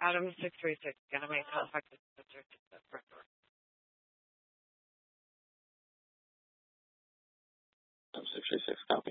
Adam 636. Gotta make contact with the front door. 636, copy.